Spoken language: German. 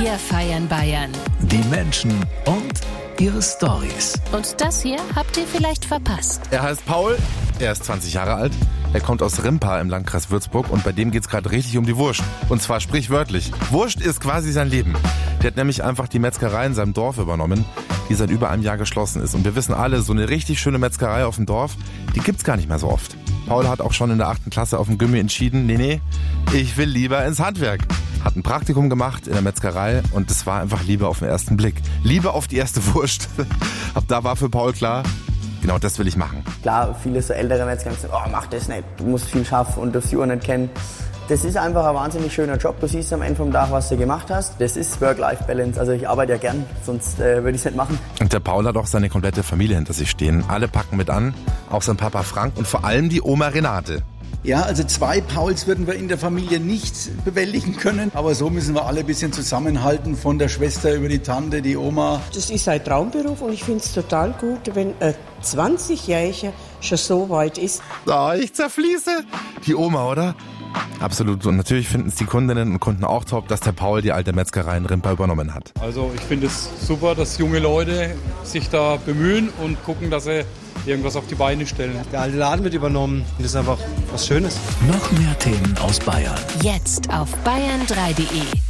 Wir feiern Bayern. Die Menschen und ihre Storys. Und das hier habt ihr vielleicht verpasst. Er heißt Paul, er ist 20 Jahre alt. Er kommt aus Rimpa im Landkreis Würzburg und bei dem geht's gerade richtig um die Wurst. Und zwar sprichwörtlich. Wurst ist quasi sein Leben. Der hat nämlich einfach die Metzgerei in seinem Dorf übernommen, die seit über einem Jahr geschlossen ist. Und wir wissen alle, so eine richtig schöne Metzgerei auf dem Dorf, die gibt's gar nicht mehr so oft. Paul hat auch schon in der 8. Klasse auf dem Gymmi entschieden, nee, ich will lieber ins Handwerk. Hat ein Praktikum gemacht in der Metzgerei und es war einfach Liebe auf den ersten Blick. Liebe auf die erste Wurst. Ab da war für Paul klar, genau das will ich machen. Klar, viele so ältere Metzger sagen, oh, mach das nicht, du musst viel schaffen und darfst die Uhr nicht kennen. Das ist einfach ein wahnsinnig schöner Job. Du siehst am Ende vom Tag, was du gemacht hast. Das ist Work-Life-Balance. Also ich arbeite ja gern, sonst würde ich es nicht machen. Und der Paul hat auch seine komplette Familie hinter sich stehen. Alle packen mit an, auch sein Papa Frank und vor allem die Oma Renate. Ja, also 2 Pauls würden wir in der Familie nicht bewältigen können. Aber so müssen wir alle ein bisschen zusammenhalten, von der Schwester über die Tante, die Oma. Das ist ein Traumberuf und ich finde es total gut, wenn ein 20-Jähriger schon so weit ist. Oh, ich zerfließe. Die Oma, oder? Absolut. Und natürlich finden es die Kundinnen und Kunden auch top, dass der Paul die alte Metzgerei in Rimpa übernommen hat. Also ich finde es super, dass junge Leute sich da bemühen und gucken, dass sie irgendwas auf die Beine stellen. Der alte Laden wird übernommen. Das ist einfach was Schönes. Noch mehr Themen aus Bayern. Jetzt auf bayern3.de.